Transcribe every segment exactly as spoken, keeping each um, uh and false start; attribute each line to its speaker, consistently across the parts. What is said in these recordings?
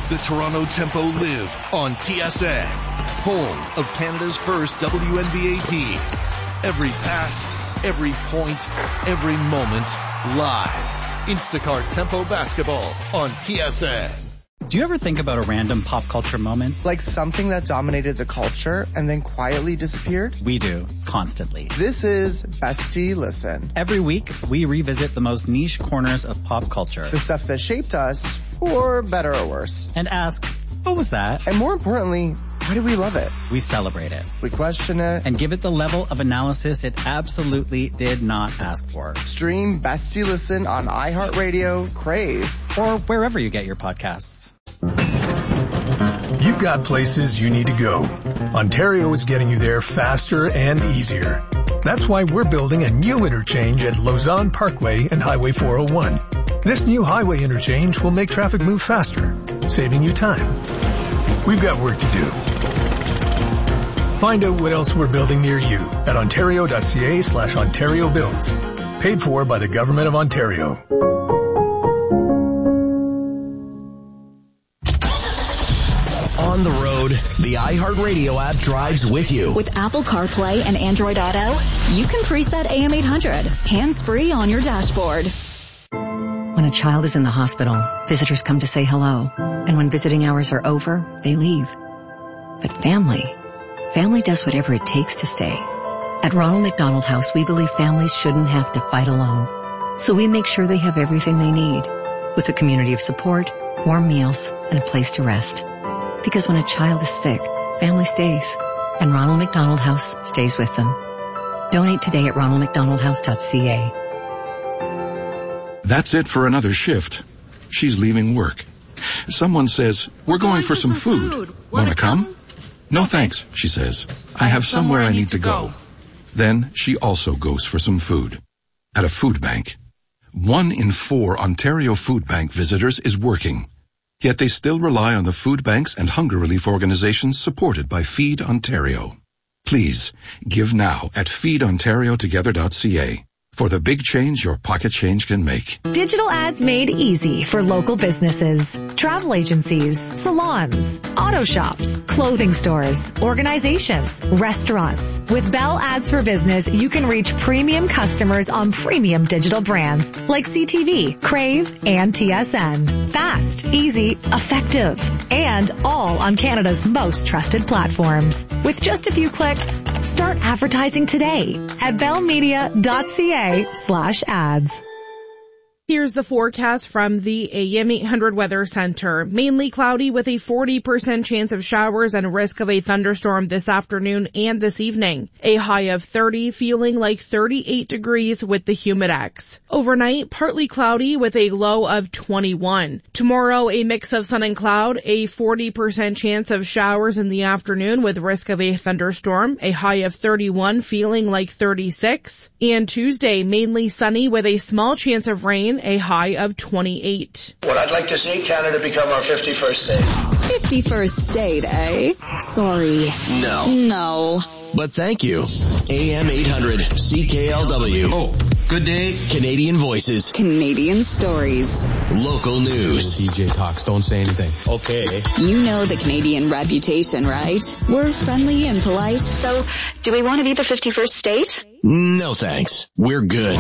Speaker 1: the Toronto Tempo live on T S N, home of Canada's first W N B A team. Every pass, every point, every moment, live. Instacart Tempo Basketball on T S N.
Speaker 2: Do you ever think about a random pop culture moment?
Speaker 3: Like something that dominated the culture and then quietly disappeared?
Speaker 2: We do, constantly.
Speaker 3: This is Bestie Listen.
Speaker 2: Every week, we revisit the most niche corners of pop culture.
Speaker 3: The stuff that shaped us, for better or worse.
Speaker 2: And ask, what was that?
Speaker 3: And more importantly, why do we love it?
Speaker 2: We celebrate it.
Speaker 3: We question it.
Speaker 2: And give it the level of analysis it absolutely did not ask for.
Speaker 3: Stream Bestie Listen on iHeartRadio, Crave,
Speaker 2: or wherever you get your podcasts.
Speaker 4: You've got places you need to go. Ontario is getting you there faster and easier. That's why we're building a new interchange at Lausanne Parkway and Highway four oh one. This new highway interchange will make traffic move faster, saving you time. We've got work to do. Find out what else we're building near you at ontario.ca slash Ontario Builds. Paid for by the Government of Ontario.
Speaker 5: On the road, the iHeartRadio app drives with you.
Speaker 6: With Apple CarPlay and Android Auto, you can preset A M eight hundred, hands-free on your dashboard.
Speaker 7: When a child is in the hospital, visitors come to say hello. And when visiting hours are over, they leave. But family, family does whatever it takes to stay. At Ronald McDonald House, we believe families shouldn't have to fight alone. So we make sure they have everything they need, with a community of support, warm meals, and a place to rest. Because when a child is sick, family stays, and Ronald McDonald House stays with them. Donate today at ronald mcdonald house dot c a.
Speaker 8: That's it for another shift. She's leaving work. Someone says, we're going, going for, for some, some food. food. Wanna come? come? No thanks, she says. I, I have somewhere, somewhere I need to go. go. Then she also goes for some food. At a food bank. One in four Ontario food bank visitors is working. Yet they still rely on the food banks and hunger relief organizations supported by Feed Ontario. Please, give now at feed ontario together dot c a. For the big change your pocket change can make.
Speaker 9: Digital ads made easy for local businesses, travel agencies, salons, auto shops, clothing stores, organizations, restaurants. With Bell Ads for Business, you can reach premium customers on premium digital brands like C T V, Crave, and T S N. Fast, easy, effective, and all on Canada's most trusted platforms. With just a few clicks, start advertising today at bell media dot c a slash ads.
Speaker 10: Here's the forecast from the A M eight hundred Weather Center. Mainly cloudy with a forty percent chance of showers and risk of a thunderstorm this afternoon and this evening. A high of thirty, feeling like thirty-eight degrees with the Humidex. Overnight, partly cloudy with a low of twenty-one. Tomorrow, a mix of sun and cloud, a forty percent chance of showers in the afternoon with risk of a thunderstorm. A high of thirty-one, feeling like thirty-six. And Tuesday, mainly sunny with a small chance of rain. A high of twenty-eight.
Speaker 11: Well, I'd like to see Canada become our fifty-first state.
Speaker 6: fifty-first state, eh? Sorry.
Speaker 5: No.
Speaker 6: No.
Speaker 5: But thank you. A M eight hundred C K L W.
Speaker 12: Oh, good day.
Speaker 5: Canadian voices.
Speaker 6: Canadian stories.
Speaker 5: Local news.
Speaker 12: D J talks, don't say anything. Okay.
Speaker 6: You know the Canadian reputation, right? We're friendly and polite. So, do we want to be the fifty-first state?
Speaker 5: No thanks. We're good.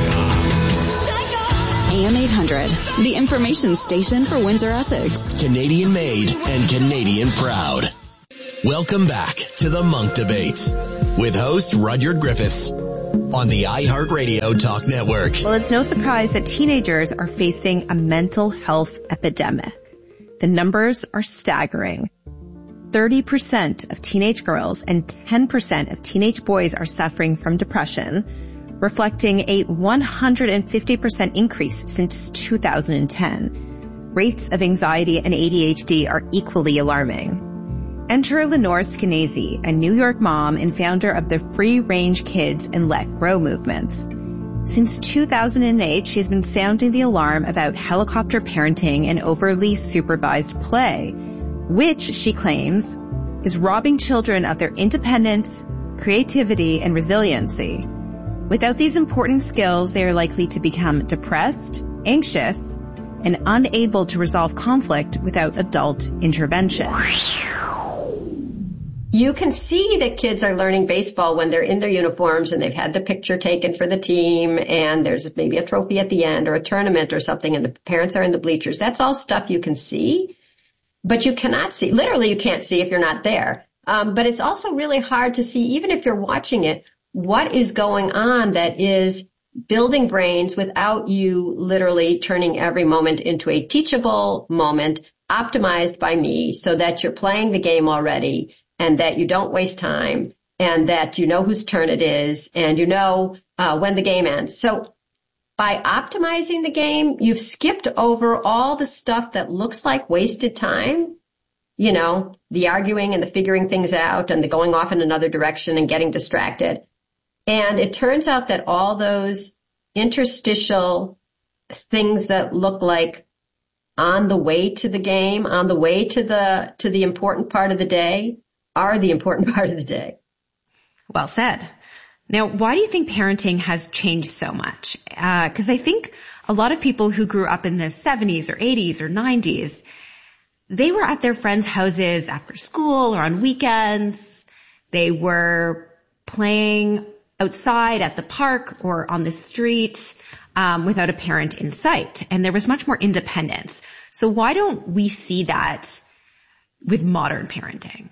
Speaker 6: A M eight hundred, the information station for Windsor, Essex.
Speaker 5: Canadian made and Canadian proud. Welcome back to the Monk Debates with host Rudyard Griffiths on the iHeartRadio Talk Network.
Speaker 13: Well, it's no surprise that teenagers are facing a mental health epidemic. The numbers are staggering. thirty percent of teenage girls and ten percent of teenage boys are suffering from depression, reflecting a one hundred fifty percent increase since two thousand ten. Rates of anxiety and A D H D are equally alarming. Enter Lenore Skenazy, a New York mom and founder of the Free Range Kids and Let Grow movements. Since two thousand eight, she's been sounding the alarm about helicopter parenting and overly supervised play, which, she claims, is robbing children of their independence, creativity, and resiliency. Without these important skills, they are likely to become depressed, anxious, and unable to resolve conflict without adult intervention.
Speaker 14: You can see that kids are learning baseball when they're in their uniforms and they've had the picture taken for the team and there's maybe a trophy at the end or a tournament or something and the parents are in the bleachers. That's all stuff you can see, but you cannot see. Literally, you can't see if you're not there. Um, but it's also really hard to see, even if you're watching it, what is going on that is building brains without you literally turning every moment into a teachable moment optimized by me so that you're playing the game already and that you don't waste time and that you know whose turn it is and you know uh, when the game ends. So by optimizing the game, you've skipped over all the stuff that looks like wasted time, you know, the arguing and the figuring things out and the going off in another direction and getting distracted. And it turns out that all those interstitial things that look like on the way to the game, on the way to the to the important part of the day, are the important part of the day.
Speaker 13: Well said. Now, why do you think parenting has changed so much? Because uh, I think a lot of people who grew up in the seventies or eighties or nineties, they were at their friends' houses after school or on weekends. They were playing outside at the park or on the street um, without a parent in sight. And there was much more independence. So why don't we see that with modern parenting?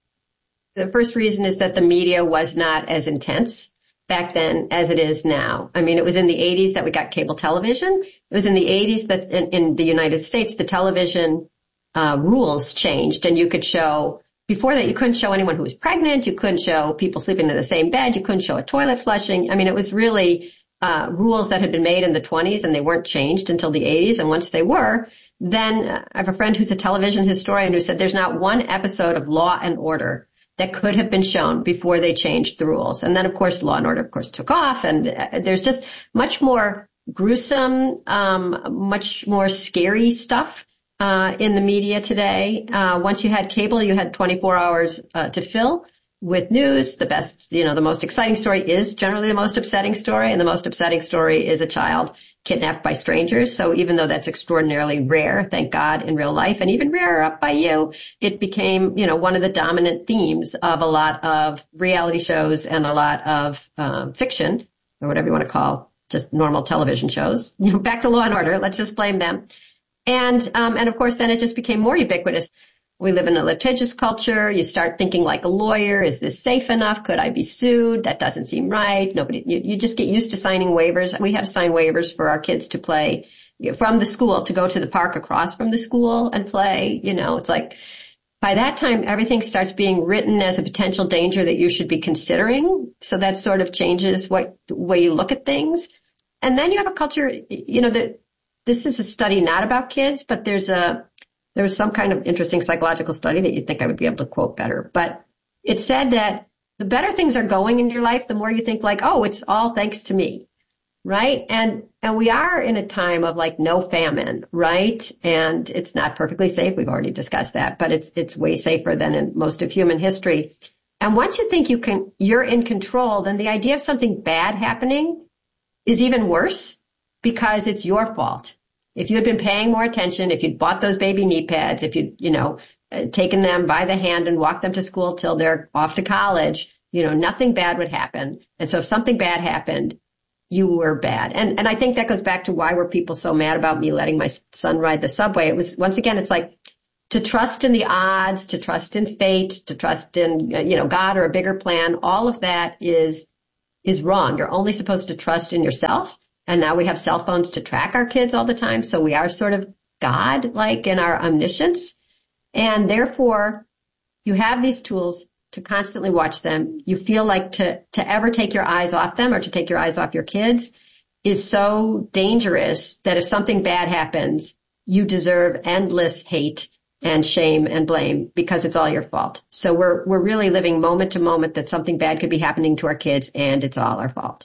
Speaker 14: The first reason is that the media was not as intense back then as it is now. I mean, it was in the eighties that we got cable television. It was in the eighties that in, in the United States, the television uh, rules changed and you could show. Before that, you couldn't show anyone who was pregnant. You couldn't show people sleeping in the same bed. You couldn't show a toilet flushing. I mean, it was really uh rules that had been made in the twenties and they weren't changed until the eighties. And once they were, then uh, I have a friend who's a television historian who said there's not one episode of Law and Order that could have been shown before they changed the rules. And then, of course, Law and Order, of course, took off. And uh, there's just much more gruesome, um much more scary stuff Uh, in the media today. Uh, once you had cable, you had twenty-four hours uh, to fill with news. The best, you know, the most exciting story is generally the most upsetting story, and the most upsetting story is a child kidnapped by strangers. So even though that's extraordinarily rare, thank God, in real life, and even rarer up by you, it became, you know, one of the dominant themes of a lot of reality shows and a lot of um, fiction, or whatever you want to call just normal television shows. You know, back to Law and Order. Let's just blame them. And, um, and of course, then it just became more ubiquitous. We live in a litigious culture. You start thinking like a lawyer. Is this safe enough? Could I be sued? That doesn't seem right. Nobody, you, you just get used to signing waivers. We had to sign waivers for our kids to play from the school, to go to the park across from the school and play. You know, it's like by that time, everything starts being written as a potential danger that you should be considering. So that sort of changes what, the way you look at things. And then you have a culture, you know, that, this is a study not about kids, but there's a, there was some kind of interesting psychological study that you'd think I would be able to quote better. But it said that the better things are going in your life, the more you think like, oh, it's all thanks to me, right? And, and we are in a time of like no famine, right? And it's not perfectly safe. We've already discussed that, but it's, it's way safer than in most of human history. And once you think you can, you're in control, then the idea of something bad happening is even worse, because it's your fault. If you had been paying more attention, if you'd bought those baby knee pads, if you'd, you know, uh, taken them by the hand and walked them to school till they're off to college, you know, nothing bad would happen. And so if something bad happened, you were bad. And, and I think that goes back to why were people so mad about me letting my son ride the subway. It was, once again, it's like to trust in the odds, to trust in fate, to trust in, you know, God or a bigger plan. All of that is, is wrong. You're only supposed to trust in yourself. And now we have cell phones to track our kids all the time. So we are sort of God-like in our omniscience. And therefore, you have these tools to constantly watch them. You feel like to, to ever take your eyes off them or to take your eyes off your kids is so dangerous that if something bad happens, you deserve endless hate and shame and blame because it's all your fault. So we're, we're really living moment to moment that something bad could be happening to our kids and it's all our fault.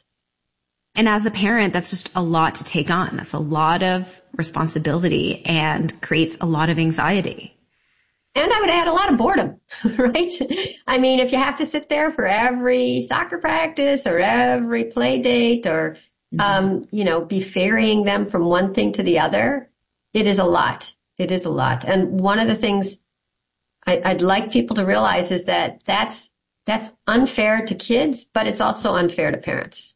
Speaker 13: And as a parent, that's just a lot to take on. That's a lot of responsibility and creates a lot of anxiety.
Speaker 14: And I would add a lot of boredom, right? I mean, if you have to sit there for every soccer practice or every play date or, mm-hmm. um, you know, be ferrying them from one thing to the other, it is a lot. It is a lot. And one of the things I, I'd like people to realize is that that's, that's unfair to kids, but it's also unfair to parents.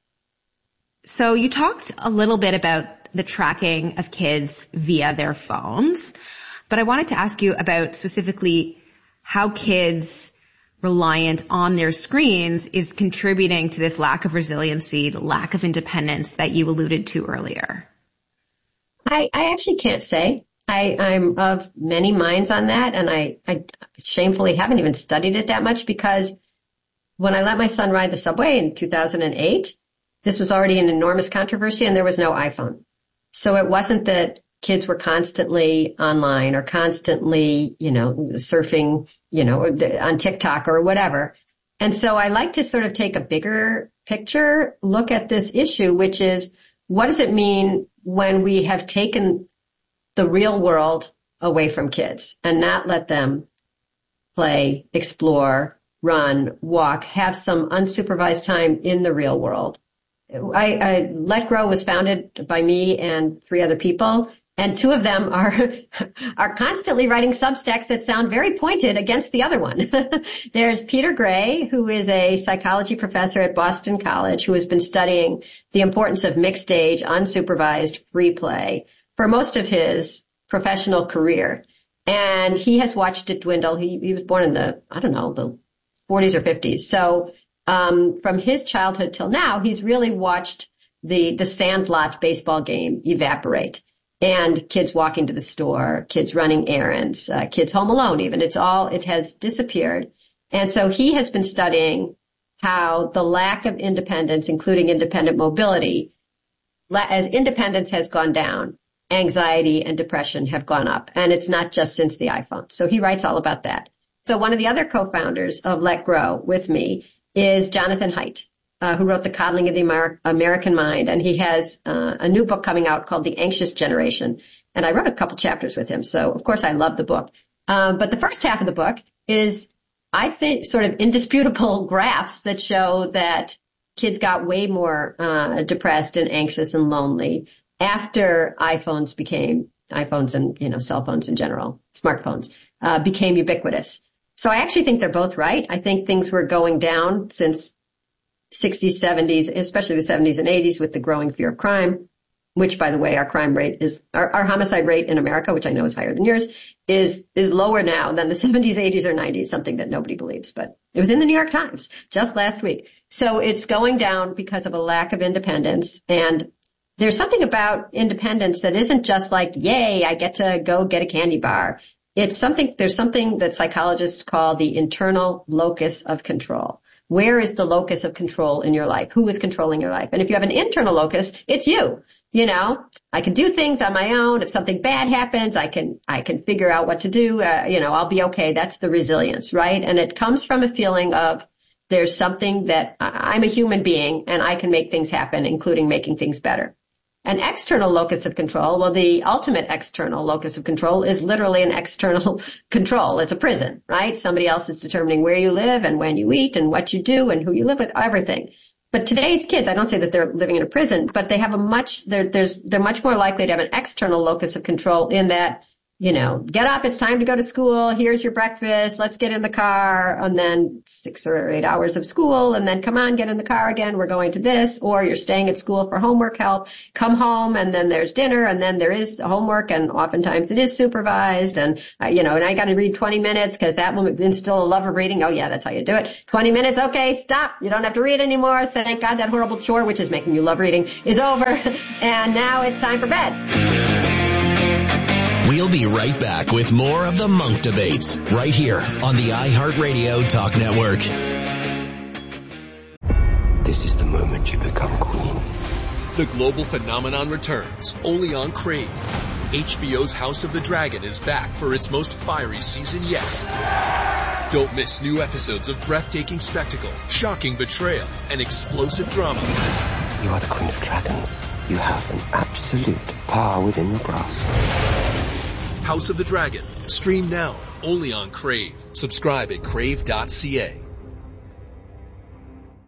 Speaker 13: So you talked a little bit about the tracking of kids via their phones, but I wanted to ask you about specifically how kids reliant on their screens is contributing to this lack of resiliency, the lack of independence that you alluded to earlier.
Speaker 14: I, I actually can't say. I, I'm of many minds on that, and I, I shamefully haven't even studied it that much, because when I let my son ride the subway in two thousand eight, this was already an enormous controversy, and there was no iPhone. So it wasn't that kids were constantly online or constantly, you know, surfing, you know, on TikTok or whatever. And so I like to sort of take a bigger picture look at this issue, which is, what does it mean when we have taken the real world away from kids and not let them play, explore, run, walk, have some unsupervised time in the real world? I, I, Let Grow was founded by me and three other people, and two of them are are constantly writing Substacks that sound very pointed against the other one. There's Peter Gray, who is a psychology professor at Boston College, who has been studying the importance of mixed age, unsupervised free play for most of his professional career. And he has watched it dwindle. He, he was born in the, I don't know, the forties or fifties. So um from his childhood till now, he's really watched the the sandlot baseball game evaporate. And kids walking to the store, kids running errands, uh, kids home alone even. It's all, it has disappeared. And so he has been studying how the lack of independence, including independent mobility, as independence has gone down, anxiety and depression have gone up. And it's not just since the iPhone. So he writes all about that. So one of the other co-founders of Let Grow with me is Jonathan Haidt, uh, who wrote The Coddling of the Amer- American Mind. And he has uh, a new book coming out called The Anxious Generation. And I wrote a couple chapters with him. So, of course, I love the book. Um, but the first half of the book is, I think, sort of indisputable graphs that show that kids got way more uh, depressed and anxious and lonely after iPhones became, iPhones and, you know, cell phones in general, smartphones, uh, became ubiquitous. So I actually think they're both right. I think things were going down since sixties, seventies, especially the seventies and eighties with the growing fear of crime, which, by the way, our crime rate is, our, our homicide rate in America, which I know is higher than yours, is, is lower now than the seventies, eighties, or nineties, something that nobody believes, but it was in the New York Times just last week. So it's going down because of a lack of independence, and there's something about independence that isn't just like, yay, I get to go get a candy bar. It's something, there's something that psychologists call the internal locus of control. Where is the locus of control in your life? Who is controlling your life? And if you have an internal locus, it's you. You know, I can do things on my own. If something bad happens, I can, I can figure out what to do. Uh, you know, I'll be okay. That's the resilience, right? And it comes from a feeling of there's something that I'm a human being and I can make things happen, including making things better. An external locus of control, well, the ultimate external locus of control is literally an external control. It's a prison, right? Somebody else is determining where you live and when you eat and what you do and who you live with, everything. But today's kids, I don't say that they're living in a prison, but they have a much, they're, there's, they're much more likely to have an external locus of control in that, you know, get up, it's time to go to school, here's your breakfast, let's get in the car, and then six or eight hours of school, and then come on, get in the car again, we're going to this, or you're staying at school for homework help, come home, and then there's dinner, and then there is homework, and oftentimes it is supervised, and, uh, you know, and I gotta read twenty minutes, because that will instill a love of reading. Oh yeah, that's how you do it. twenty minutes, okay, stop, you don't have to read anymore, thank God that horrible chore, which is making you love reading, is over, and now it's time for bed.
Speaker 5: We'll be right back with more of the Monk Debates right here on the iHeartRadio Talk Network.
Speaker 15: This is the moment you become queen.
Speaker 16: The global phenomenon returns only on Crave. H B O's House of the Dragon is back for its most fiery season yet. Don't miss new episodes of breathtaking spectacle, shocking betrayal, and explosive drama.
Speaker 15: You are the Queen of Dragons. You have an absolute power within your grasp.
Speaker 16: House of the Dragon. Stream now, only on Crave. Subscribe at crave dot c a.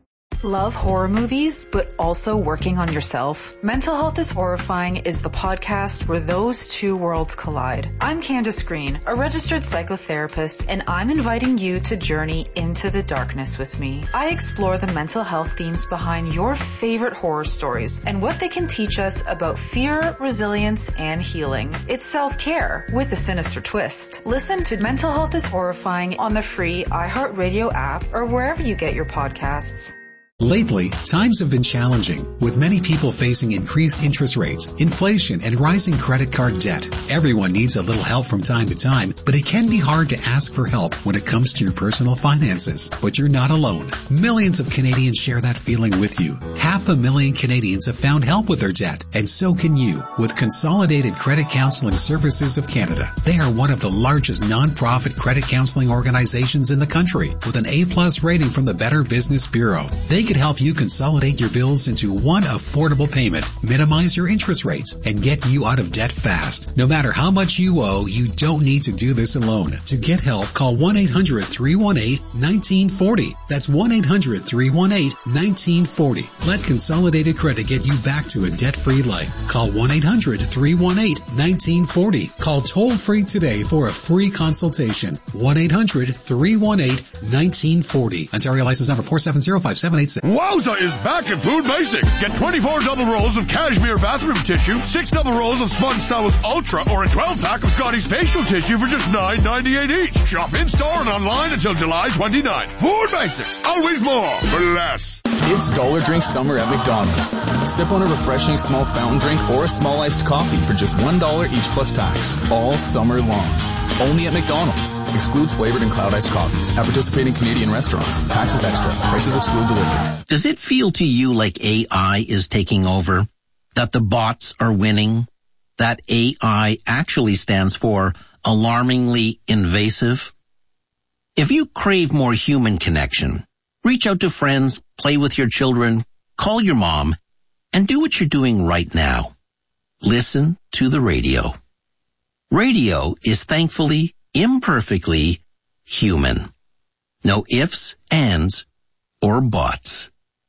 Speaker 17: Love horror movies, but also working on yourself? Mental Health is Horrifying is the podcast where those two worlds collide. I'm Candace Green, a registered psychotherapist, and I'm inviting you to journey into the darkness with me. I explore the mental health themes behind your favorite horror stories and what they can teach us about fear, resilience, and healing. It's self-care with a sinister twist. Listen to Mental Health is Horrifying on the free iHeartRadio app or wherever you get your podcasts.
Speaker 18: Lately, times have been challenging, with many people facing increased interest rates, inflation, and rising credit card debt. Everyone needs a little help from time to time, but it can be hard to ask for help when it comes to your personal finances. But you're not alone. Millions of Canadians share that feeling with you. Half a million Canadians have found help with their debt, and so can you with Consolidated Credit Counseling Services of Canada. They are one of the largest non-profit credit counseling organizations in the country, with an A-plus rating from the Better Business Bureau. They can help you consolidate your bills into one affordable payment, minimize your interest rates, and get you out of debt fast. No matter how much you owe, you don't need to do this alone. To get help, call one eight hundred three one eight one nine four zero. That's one eight hundred three one eight one nine four zero. Let Consolidated Credit get you back to a debt-free life. Call one eight hundred three one eight one nine four zero. Call toll-free today for a free consultation. one eight hundred three one eight one nine four zero. Ontario license number four seven zero five seven eight six.
Speaker 19: Wowza is back at Food Basics. Get twenty-four double rolls of cashmere bathroom tissue, six double rolls of Sponge Solace Ultra, or a twelve pack of Scotty's facial tissue for just nine ninety-eight each. Shop in-store and online until July twenty-ninth. Food Basics. Always more for less.
Speaker 20: It's Dollar Drink Summer at McDonald's. Sip on a refreshing small fountain drink or a small iced coffee for just one dollar each plus tax. All summer long. Only at McDonald's. Excludes flavored and cloud iced coffees. At participating Canadian restaurants. Taxes extra. Prices exclude delivery.
Speaker 21: Does it feel to you like A I is taking over? That the bots are winning? That A I actually stands for alarmingly invasive? If you crave more human connection, reach out to friends, play with your children, call your mom, and do what you're doing right now. Listen to the radio. Radio is thankfully, imperfectly human. No ifs, ands, or buts.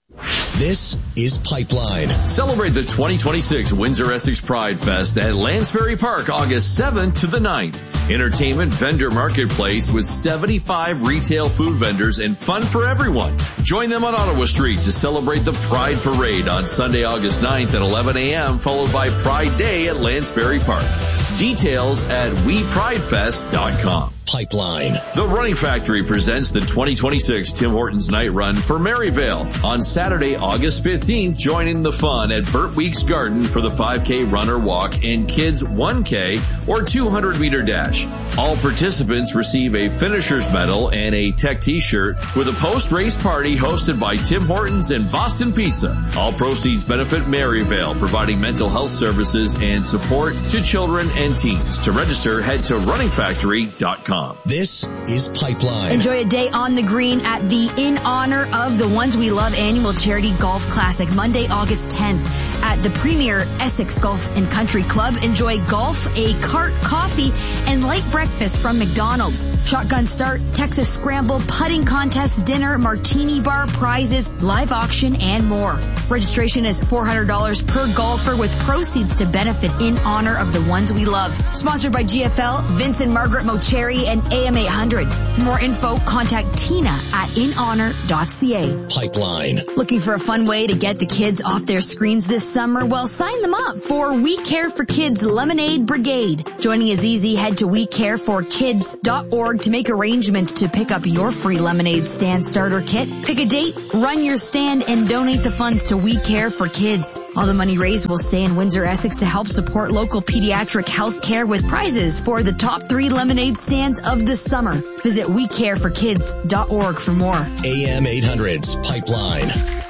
Speaker 5: This is Pipeline.
Speaker 22: Celebrate the twenty twenty-six Windsor Essex Pride Fest at Lansbury Park, August seventh to the ninth. Entertainment vendor marketplace with seventy-five retail food vendors and fun for everyone. Join them on Ottawa Street to celebrate the Pride Parade on Sunday, August ninth at eleven a.m., followed by Pride Day at Lansbury Park. Details at we pride fest dot com.
Speaker 5: Pipeline.
Speaker 22: The Running Factory presents the twenty twenty-six Tim Hortons Night Run for Maryvale. On Saturday, August fifteenth, join in the fun at Burt Weeks Garden for the five K run or walk and kids one K or two hundred meter dash. All participants receive a finisher's medal and a tech t-shirt with a post-race party hosted by Tim Hortons and Boston Pizza. All proceeds benefit Maryvale, providing mental health services and support to children and teens. To register, head to running factory dot com.
Speaker 5: This is Pipeline.
Speaker 23: Enjoy a day on the green at the In Honor of the Ones We Love annual charity golf classic, Monday, August tenth at the premier Essex Golf and Country Club. Enjoy golf, a cart, coffee, and light breakfast from McDonald's. Shotgun start, Texas scramble, putting contest, dinner, martini bar, prizes, live auction, and more. Registration is four hundred dollars per golfer with proceeds to benefit In Honor of the Ones We Love. Sponsored by G F L, Vincent Margaret Mocheri, and A M eight hundred. For more info, contact Tina at in honor dot c a.
Speaker 5: Pipeline.
Speaker 23: Looking for a fun way to get the kids off their screens this summer? Well, sign them up for We Care for Kids Lemonade Brigade. Joining is easy. Head to we care for kids dot org to make arrangements to pick up your free lemonade stand starter kit. Pick a date, run your stand, and donate the funds to We Care for Kids. All the money raised will stay in Windsor, Essex to help support local pediatric health care with prizes for the top three lemonade stands of the summer. Visit we care for kids dot org for more.
Speaker 5: A M eight hundred's Pipeline.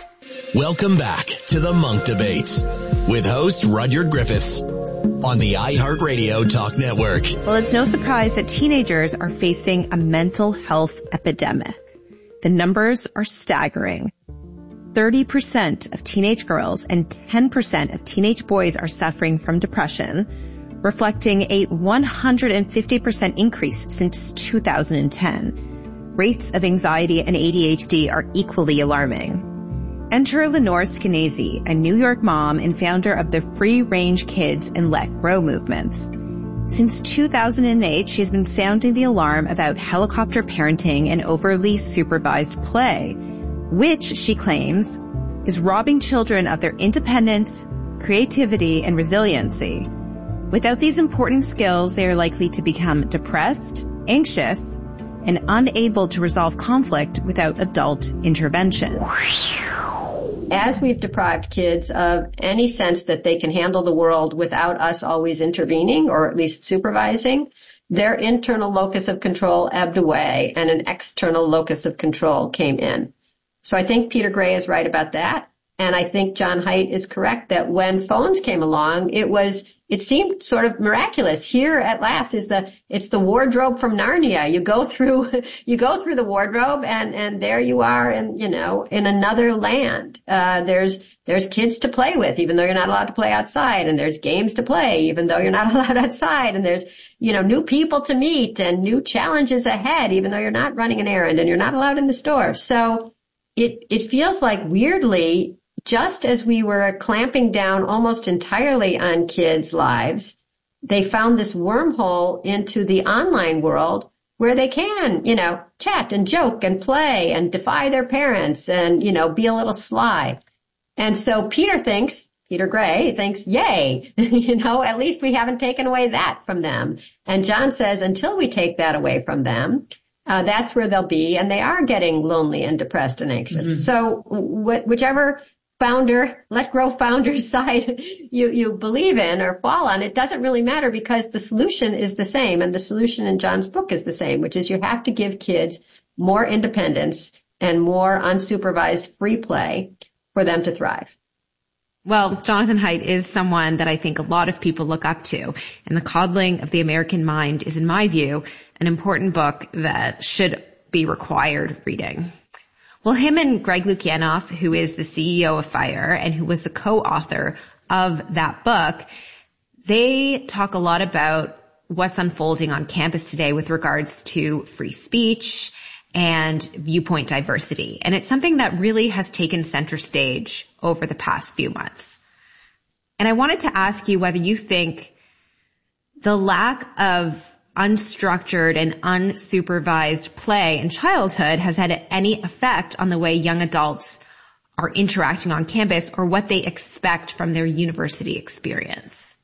Speaker 5: Welcome back to the Monk Debates with host Rudyard Griffiths on the iHeartRadio Talk Network.
Speaker 13: Well, it's no surprise that teenagers are facing a mental health epidemic. The numbers are staggering. thirty percent of teenage girls and ten percent of teenage boys are suffering from depression, reflecting a one hundred fifty percent increase since two thousand ten. Rates of anxiety and A D H D are equally alarming. Enter Lenore Skenazy, a New York mom and founder of the Free Range Kids and Let Grow movements. Since two thousand eight, she's been sounding the alarm about helicopter parenting and overly supervised play, which, she claims, is robbing children of their independence, creativity, and resiliency. Without these important skills, they are likely to become depressed, anxious, and unable to resolve conflict without adult intervention.
Speaker 14: As we've deprived kids of any sense that they can handle the world without us always intervening or at least supervising, their internal locus of control ebbed away and an external locus of control came in. So I think Peter Gray is right about that. And I think John Haidt is correct that when phones came along, it was, it seemed sort of miraculous. Here at last is the, it's the wardrobe from Narnia. You go through, you go through the wardrobe and, and there you are in, you know, in another land. Uh, there's, there's kids to play with, even though you're not allowed to play outside. And there's games to play, even though you're not allowed outside. And there's, you know, new people to meet and new challenges ahead, even though you're not running an errand and you're not allowed in the store. So it, it feels like weirdly, just as we were clamping down almost entirely on kids' lives, they found this wormhole into the online world where they can, you know, chat and joke and play and defy their parents and, you know, be a little sly. And so Peter thinks, Peter Gray thinks, yay, you know, at least we haven't taken away that from them. And John says, until we take that away from them, uh, that's where they'll be. And they are getting lonely and depressed and anxious. Mm-hmm. So wh- whichever founder, Let Grow founder's side you, you believe in or fall on, it doesn't really matter because the solution is the same. And the solution in John's book is the same, which is you have to give kids more independence and more unsupervised free play for them to thrive.
Speaker 13: Well, Jonathan Haidt is someone that I think a lot of people look up to. And The Coddling of the American Mind is, in my view, an important book that should be required reading. Well, him and Greg Lukianoff, who is the C E O of FIRE and who was the co-author of that book, they talk a lot about what's unfolding on campus today with regards to free speech and viewpoint diversity. And it's something that really has taken center stage over the past few months. And I wanted to ask you whether you think the lack of unstructured and unsupervised play in childhood has had any effect on the way young adults are interacting on campus or what they expect from their university experience.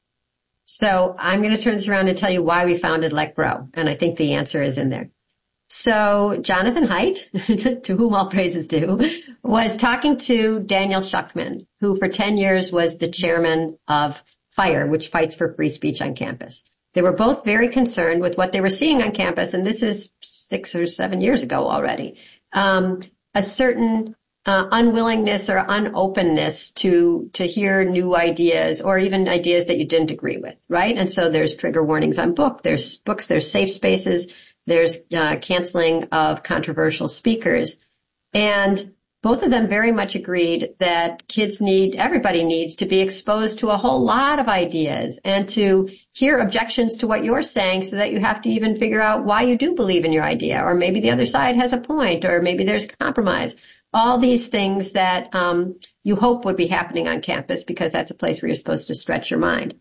Speaker 14: So I'm going to turn this around and tell you why we founded Let Grow. And I think the answer is in there. So Jonathan Haidt, to whom all praise is due, was talking to Daniel Schuckman, who for ten years was the chairman of FIRE, which fights for free speech on campus. They were both very concerned with what they were seeing on campus, and this is six or seven years ago already, um, a certain uh, unwillingness or unopenness to to hear new ideas or even ideas that you didn't agree with, right? And so there's trigger warnings on book, there's books, there's safe spaces, there's uh, canceling of controversial speakers. And both of them very much agreed that kids need, everybody needs to be exposed to a whole lot of ideas and to hear objections to what you're saying so that you have to even figure out why you do believe in your idea, or maybe the other side has a point, or maybe there's compromise. All these things that um, you hope would be happening on campus because that's a place where you're supposed to stretch your mind.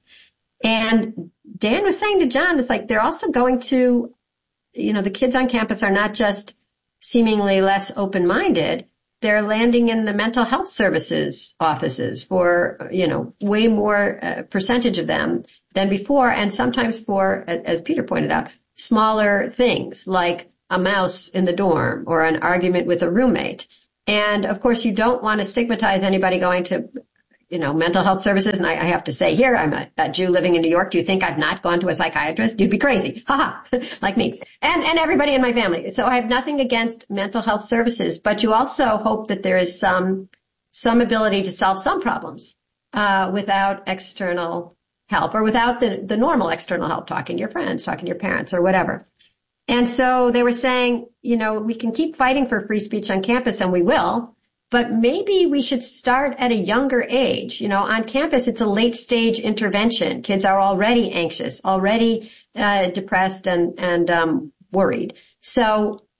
Speaker 14: And Dan was saying to John, it's like they're also going to, you know, the kids on campus are not just seemingly less open-minded. They're landing in the mental health services offices for, you know, way more uh, percentage of them than before. And sometimes for, as Peter pointed out, smaller things like a mouse in the dorm or an argument with a roommate. And of course, you don't want to stigmatize anybody going to, you know, mental health services. And I, I have to say here, I'm a, a Jew living in New York. Do you think I've not gone to a psychiatrist? You'd be crazy. Ha ha. Like me. And, and everybody in my family. So I have nothing against mental health services, but you also hope that there is some, some ability to solve some problems, uh, without external help or without the, the normal external help, talking to your friends, talking to your parents or whatever. And so they were saying, you know, we can keep fighting for free speech on campus and we will. But maybe we should start at a younger age. You know, on campus, it's a late stage intervention. Kids are already anxious, already uh, depressed and, and um, worried. So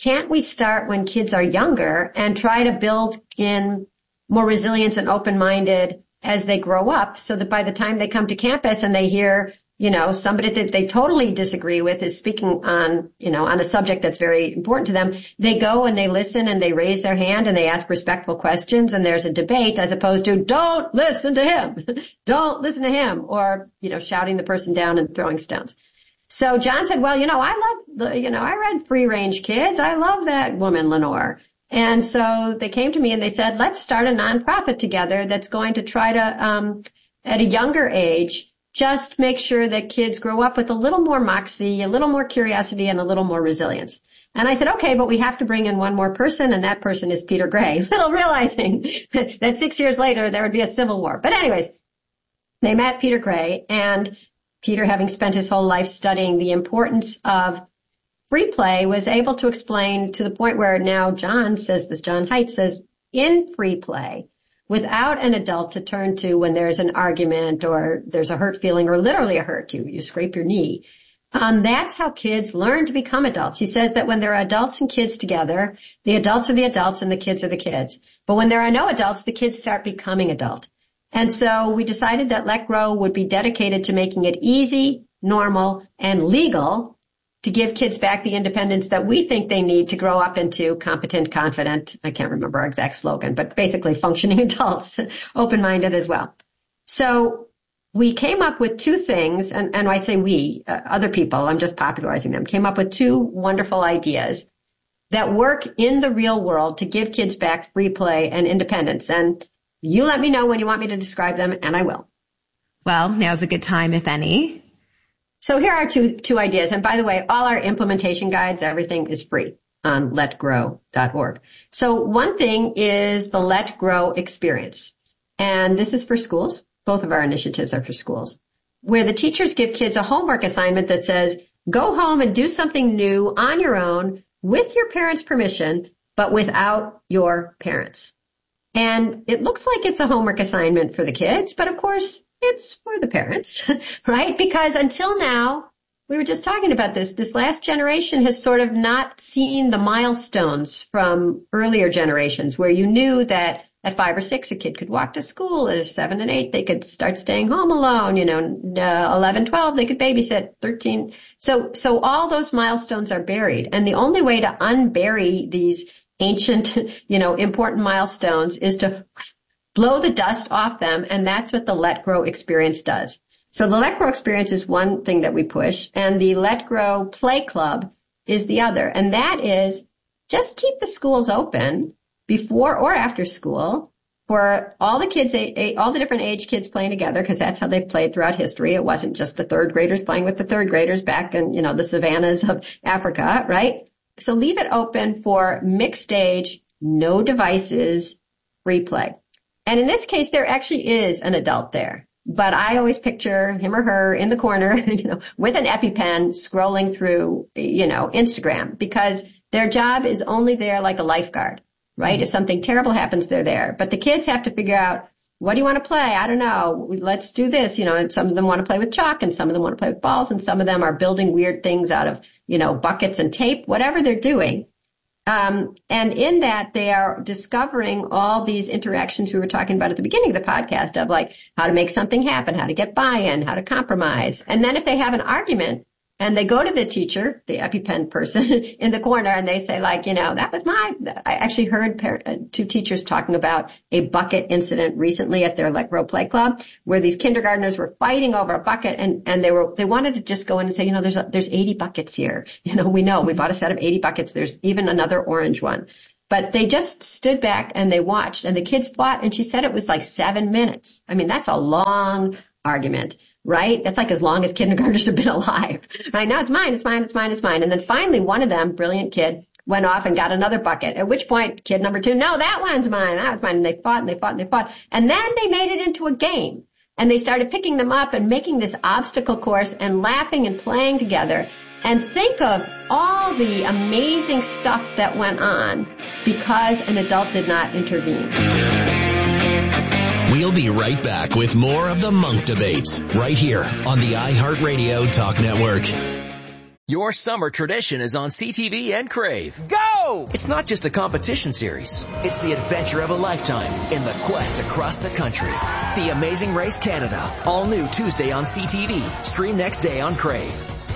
Speaker 14: can't we start when kids are younger and try to build in more resilience and open-minded as they grow up so that by the time they come to campus and they hear, you know, somebody that they totally disagree with is speaking on, you know, on a subject that's very important to them, they go and they listen and they raise their hand and they ask respectful questions and there's a debate as opposed to don't listen to him, don't listen to him, or, you know, shouting the person down and throwing stones. So John said, well, you know, I love, the, you know, I read Free Range Kids. I love that woman, Lenore. And so they came to me and they said, let's start a nonprofit together that's going to try to, um, at a younger age, just make sure that kids grow up with a little more moxie, a little more curiosity, and a little more resilience. And I said, okay, but we have to bring in one more person, and that person is Peter Gray, little realizing that six years later there would be a civil war. But anyways, they met Peter Gray, and Peter, having spent his whole life studying the importance of free play, was able to explain to the point where now John says this, John Haidt says, in free play, without an adult to turn to when there's an argument or there's a hurt feeling or literally a hurt, you, you scrape your knee. Um, that's how kids learn to become adults. He says that when there are adults and kids together, the adults are the adults and the kids are the kids. But when there are no adults, the kids start becoming adult. And so we decided that Let Grow would be dedicated to making it easy, normal, and legal to give kids back the independence that we think they need to grow up into competent, confident, I can't remember our exact slogan, but basically functioning adults, open-minded as well. So we came up with two things, and, and I say we, uh, other people, I'm just popularizing them, came up with two wonderful ideas that work in the real world to give kids back free play and independence. And you let me know when you want me to describe them, and I will.
Speaker 13: Well, now's a good time, if any.
Speaker 14: So here are two, two ideas. And by the way, all our implementation guides, everything is free on let grow dot org. So one thing is the Let Grow experience. And this is for schools. Both of our initiatives are for schools, where the teachers give kids a homework assignment that says, go home and do something new on your own with your parents' permission, but without your parents. And it looks like it's a homework assignment for the kids, but of course, it's for the parents, right? Because until now, we were just talking about this, this last generation has sort of not seen the milestones from earlier generations where you knew that at five or six, a kid could walk to school. At seven and eight, they could start staying home alone. You know, uh, eleven, twelve, they could babysit. thirteen. So, so all those milestones are buried. And the only way to unbury these ancient, you know, important milestones is to blow the dust off them, and that's what the Let Grow experience does. So the Let Grow experience is one thing that we push, and the Let Grow Play Club is the other. And that is just keep the schools open before or after school for all the kids, all the different age kids playing together, because that's how they've played throughout history. It wasn't just the third graders playing with the third graders back in, you know, the savannas of Africa, right? So leave it open for mixed age, no devices, free play. And in this case, there actually is an adult there. But I always picture him or her in the corner, you know, with an EpiPen scrolling through, you know, Instagram, because their job is only there like a lifeguard, right? Mm-hmm. If something terrible happens, they're there. But the kids have to figure out, what do you want to play? I don't know. Let's do this. You know, and some of them want to play with chalk and some of them want to play with balls and some of them are building weird things out of, you know, buckets and tape, whatever they're doing. Um, and in that, they are discovering all these interactions we were talking about at the beginning of the podcast of like how to make something happen, how to get buy-in, how to compromise. And then if they have an argument and they go to the teacher, the EpiPen person in the corner, and they say like, you know, that was my, I actually heard par- uh, two teachers talking about a bucket incident recently at their Let Grow Play Club where these kindergartners were fighting over a bucket and, and they were, they wanted to just go in and say, you know, there's, a, there's eighty buckets here. You know, we know we bought a set of eighty buckets. There's even another orange one. But they just stood back and they watched and the kids fought and she said it was like seven minutes. I mean, that's a long argument. Right? That's like as long as kindergartners have been alive. Right? Now it's mine, it's mine, it's mine, it's mine. And then finally one of them, brilliant kid, went off and got another bucket. At which point kid number two, no, that one's mine, that one's mine. And they fought and they fought and they fought. And then they made it into a game. And they started picking them up and making this obstacle course and laughing and playing together. And think of all the amazing stuff that went on because an adult did not intervene.
Speaker 5: We'll be right back with more of the Monk Debates right here on the iHeartRadio Talk Network.
Speaker 1: Your summer tradition is on C T V and Crave. Go! It's not just a competition series. It's the adventure of a lifetime in the quest across the country. The Amazing Race Canada. All new Tuesday on C T V. Stream next day on Crave.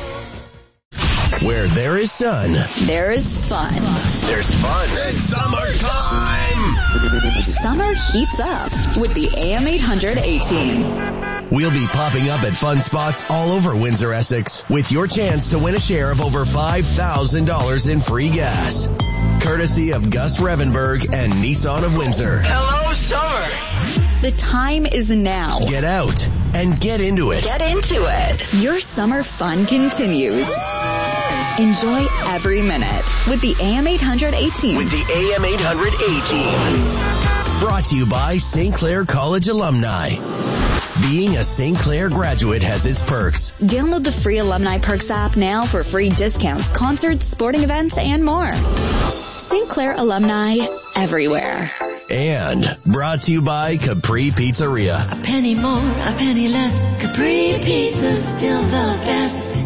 Speaker 5: Where there is sun,
Speaker 6: there is fun.
Speaker 5: There's fun. It's summertime!
Speaker 6: Summer heats up with the A M eight hundred A-Team.
Speaker 5: We'll be popping up at fun spots all over Windsor, Essex, with your chance to win a share of over five thousand dollars in free gas. Courtesy of Gus Revenberg and Nissan of Windsor.
Speaker 6: Hello, summer. The time is now.
Speaker 5: Get out and get into it.
Speaker 6: Get into it. Your summer fun continues. Enjoy every minute with the A M eight hundred A-Team.
Speaker 5: With the A M eight hundred A-Team. Brought to you by Saint Clair College alumni. Being a Saint Clair graduate has its perks.
Speaker 6: Download the free Alumni Perks app now for free discounts, concerts, sporting events, and more. Saint Clair alumni everywhere.
Speaker 5: And brought to you by Capri Pizzeria.
Speaker 2: A penny more, a penny less. Capri Pizza's still the best.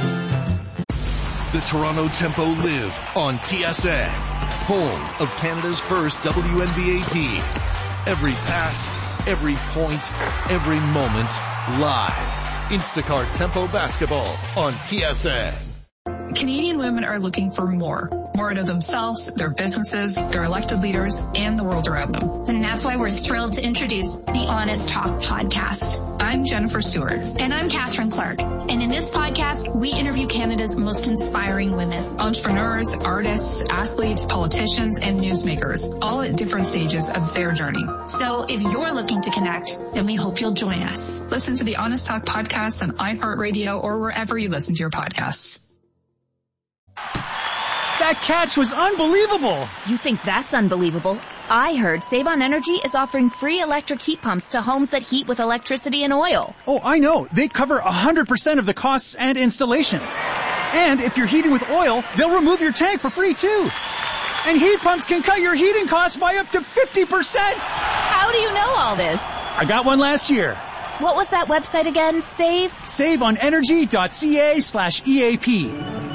Speaker 3: The Toronto Tempo live on T S N, home of Canada's first W N B A team. Every pass, every point, every moment, live. Instacart Tempo Basketball on T S N.
Speaker 24: Canadian women are looking for more. More out of themselves, their businesses, their elected leaders, and the world around them.
Speaker 25: And that's why we're thrilled to introduce the Honest Talk podcast.
Speaker 24: I'm Jennifer Stewart.
Speaker 25: And I'm Catherine Clark. And in this podcast, we interview Canada's most inspiring women.
Speaker 24: Entrepreneurs, artists, athletes, politicians, and newsmakers, all at different stages of their journey.
Speaker 25: So if you're looking to connect, then we hope you'll join us.
Speaker 24: Listen to the Honest Talk podcast on iHeartRadio or wherever you listen to your podcasts.
Speaker 26: That catch was unbelievable.
Speaker 23: You think that's unbelievable? I heard Save On Energy is offering free electric heat pumps to homes that heat with electricity and oil.
Speaker 26: Oh, I know. They cover one hundred percent of the costs and installation. And if you're heating with oil, they'll remove your tank for free too. And heat pumps can cut your heating costs by up to fifty percent.
Speaker 23: How do you know all this?
Speaker 26: I got one last year.
Speaker 23: What was that website again? Save?
Speaker 26: saveonenergy.ca slash EAP.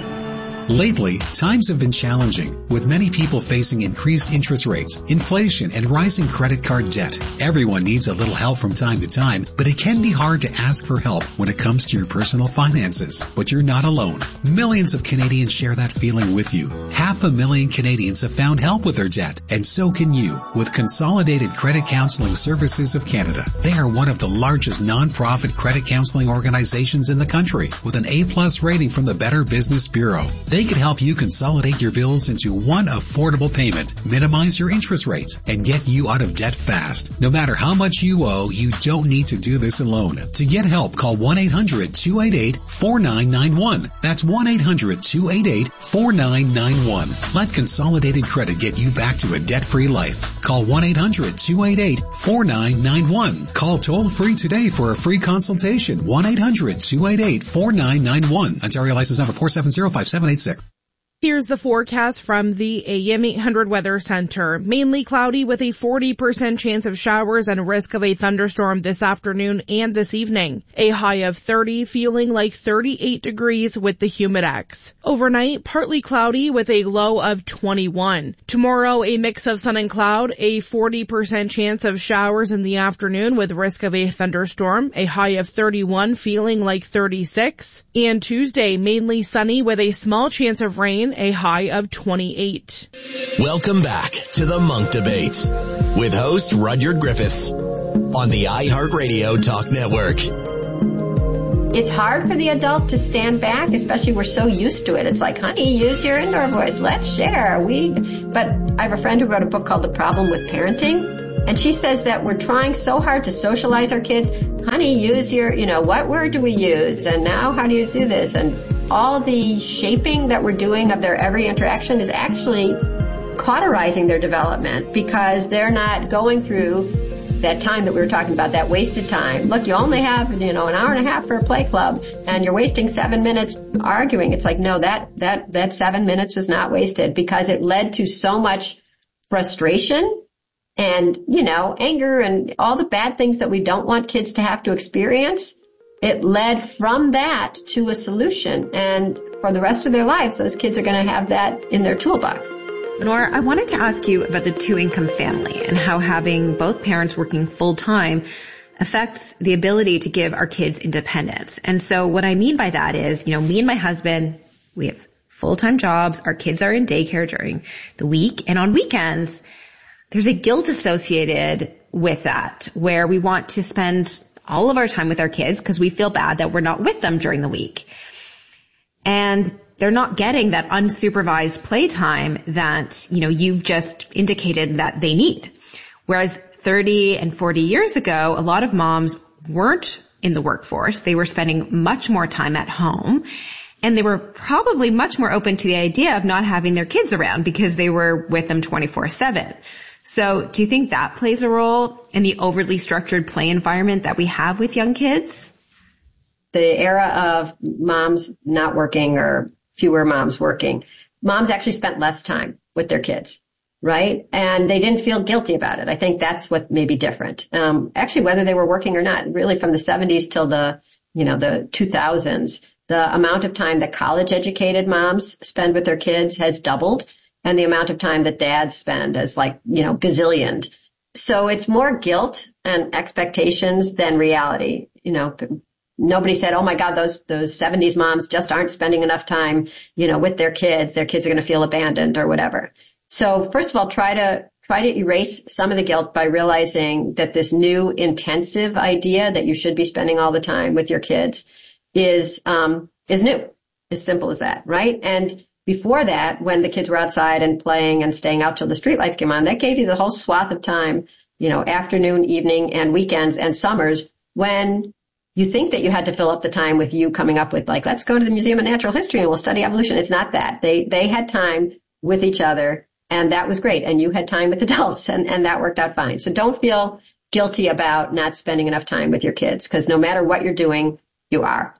Speaker 18: Lately, times have been challenging, with many people facing increased interest rates, inflation, and rising credit card debt. Everyone needs a little help from time to time, but it can be hard to ask for help when it comes to your personal finances. But you're not alone. Millions of Canadians share that feeling with you. Half a million Canadians have found help with their debt, and so can you, with Consolidated Credit Counseling Services of Canada. They are one of the largest non-profit credit counseling organizations in the country, with an A-plus rating from the Better Business Bureau. They can help you consolidate your bills into one affordable payment, minimize your interest rates, and get you out of debt fast. No matter how much you owe, you don't need to do this alone. To get help, call one eight hundred two eight eight four nine nine one. That's one eight hundred two eight eight four nine nine one. Let Consolidated Credit get you back to a debt-free life. Call one eight hundred two eight eight four nine nine one. Call toll-free today for a free consultation. one eight hundred two eight eight four nine nine one. Ontario license number four seven zero five seven eight six.
Speaker 10: Here's the forecast from the A M eight hundred Weather Center. Mainly cloudy with a forty percent chance of showers and risk of a thunderstorm this afternoon and this evening. A high of thirty, feeling like thirty-eight degrees with the Humidex. Overnight, partly cloudy with a low of twenty-one. Tomorrow, a mix of sun and cloud, a forty percent chance of showers in the afternoon with risk of a thunderstorm. A high of thirty-one, feeling like thirty-six. And Tuesday, mainly sunny with a small chance of rain, a high of twenty-eight.
Speaker 5: Welcome back to the Monk Debates with host Rudyard Griffiths on the iHeartRadio Talk Network.
Speaker 14: It's hard for the adult to stand back, especially we're so used to it. It's like, honey, use your indoor voice. Let's share. We, but I have a friend who wrote a book called The Problem with Parenting, and she says that we're trying so hard to socialize our kids. Honey, use your, you know, what word do we use? And now how do you do this? And all the shaping that we're doing of their every interaction is actually cauterizing their development because they're not going through that time that we were talking about, that wasted time. Look, you only have, you know, an hour and a half for a play club and you're wasting seven minutes arguing. It's like, no, that, that, that seven minutes was not wasted because it led to so much frustration and, you know, anger and all the bad things that we don't want kids to have to experience. It led from that to a solution. And for the rest of their lives, those kids are going to have that in their toolbox.
Speaker 13: Nora, I wanted to ask you about the two-income family and how having both parents working full-time affects the ability to give our kids independence. And so what I mean by that is, you know, me and my husband, we have full-time jobs. Our kids are in daycare during the week. And on weekends, there's a guilt associated with that, where we want to spend all of our time with our kids because we feel bad that we're not with them during the week. And they're not getting that unsupervised playtime that, you know, you've just indicated that they need. Whereas thirty and forty years ago, a lot of moms weren't in the workforce. They were spending much more time at home, and they were probably much more open to the idea of not having their kids around because they were with them twenty-four seven. So do you think that plays a role in the overly structured play environment that we have with young kids?
Speaker 14: The era of moms not working or fewer moms working, moms actually spent less time with their kids, right? And they didn't feel guilty about it. I think that's what may be different. Um, actually, whether they were working or not, really from the seventies till the, you know, the two thousands, the amount of time that college-educated moms spend with their kids has doubled, and the amount of time that dads spend is like, you know, gazillioned. So it's more guilt and expectations than reality. You know, nobody said, oh my God, those, those seventies moms just aren't spending enough time, you know, with their kids. Their kids are going to feel abandoned or whatever. So first of all, try to, try to erase some of the guilt by realizing that this new intensive idea that you should be spending all the time with your kids is, um, is new. As simple as that, right? And before that, when the kids were outside and playing and staying out till the streetlights came on, that gave you the whole swath of time, you know, afternoon, evening, and weekends and summers when you think that you had to fill up the time with you coming up with like, let's go to the Museum of Natural History and we'll study evolution. It's not that. They, they had time with each other, and that was great. And you had time with adults, and, and that worked out fine. So don't feel guilty about not spending enough time with your kids, because no matter what you're doing, you are.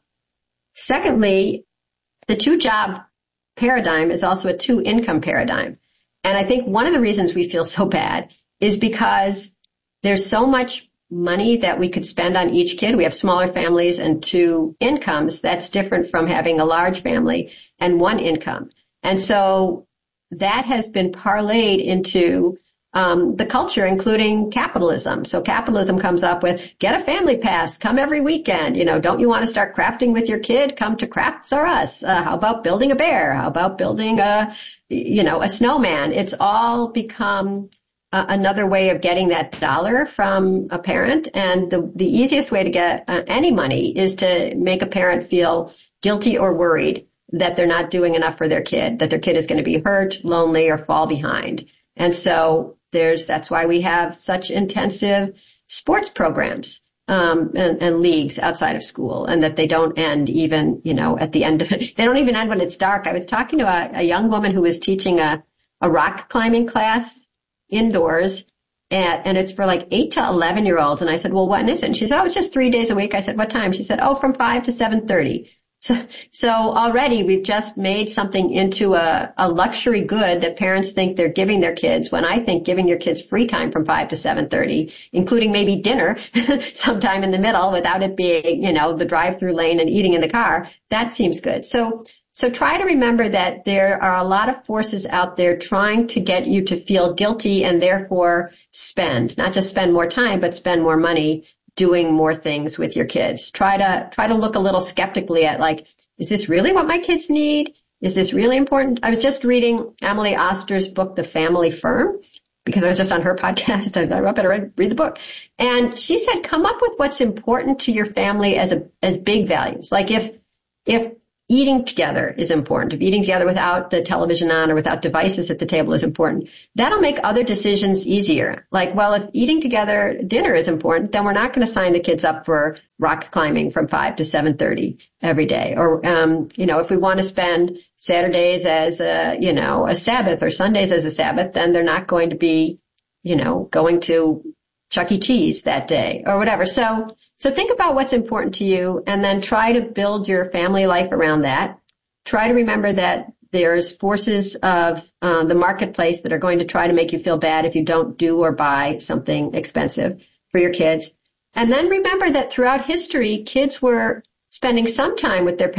Speaker 14: Secondly, the two-job paradigm is also a two-income paradigm. And I think one of the reasons we feel so bad is because there's so much money that we could spend on each kid. We have smaller families and two incomes. That's different from having a large family and one income. And so that has been parlayed into um, the culture, including capitalism. So capitalism comes up with, get a family pass, come every weekend. You know, don't you want to start crafting with your kid? Come to Crafts or Us. Uh, how about building a bear? How about building a, you know, a snowman? It's all become uh, another way of getting that dollar from a parent. And the, the easiest way to get uh, any money is to make a parent feel guilty or worried that they're not doing enough for their kid, that their kid is going to be hurt, lonely, or fall behind. And so there's, that's why we have such intensive sports programs, um, and, and leagues outside of school, and that they don't end even, you know, at the end of it. They don't even end when it's dark. I was talking to a, a young woman who was teaching a, a rock climbing class indoors, and, and it's for like eight to eleven year olds. And I said, well, when is it? And she said, oh, it's just three days a week. I said, what time? She said, oh, from five to seven thirty. So, so already we've just made something into a, a luxury good that parents think they're giving their kids, when I think giving your kids free time from five to seven thirty, including maybe dinner sometime in the middle without it being, you know, the drive-through lane and eating in the car, that seems good. So, so try to remember that there are a lot of forces out there trying to get you to feel guilty and therefore spend, not just spend more time, but spend more money doing more things with your kids. Try to, try to look a little skeptically at like, is this really what my kids need? Is this really important? I was just reading Emily Oster's book, The Family Firm, because I was just on her podcast. I thought I better read, read the book. And she said, come up with what's important to your family as a, as big values. Like if, if eating together is important, if eating together without the television on or without devices at the table is important, that'll make other decisions easier. Like, well, if eating together dinner is important, then we're not going to sign the kids up for rock climbing from five to seven thirty every day. Or, um, you know, if we want to spend Saturdays as a, you know, a Sabbath or Sundays as a Sabbath, then they're not going to be, you know, going to Chuck E. Cheese that day or whatever. So, So think about what's important to you and then try to build your family life around that. Try to remember that there's forces of uh, the marketplace that are going to try to make you feel bad if you don't do or buy something expensive for your kids. And then remember that throughout history, kids were spending some time with their parents.